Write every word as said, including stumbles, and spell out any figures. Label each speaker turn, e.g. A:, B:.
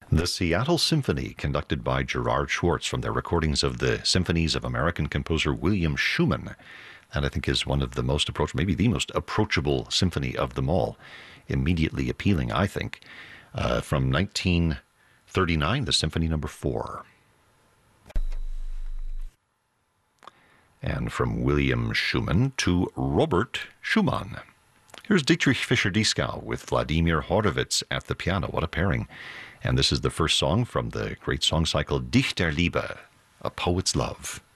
A: The Seattle Symphony, conducted by Gerard Schwartz from their recordings of the symphonies of American composer William Schumann. And I think is one of the most approachable, maybe the most approachable symphony of them all. Immediately appealing, I think. Uh, from nineteen thirty-nine, the Symphony Number Four. And from William Schumann to Robert Schumann. Here's Dietrich Fischer-Dieskau with Vladimir Horowitz at the piano. What a pairing. And this is the first song from the great song cycle Dichterliebe, A Poet's Love.